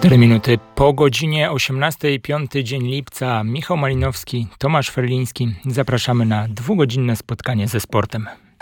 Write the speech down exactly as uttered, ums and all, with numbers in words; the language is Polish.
cztery minuty po godzinie osiemnastej, piąty dzień lipca. Michał Malinowski, Tomasz Ferliński. Zapraszamy na dwugodzinne spotkanie ze sportem.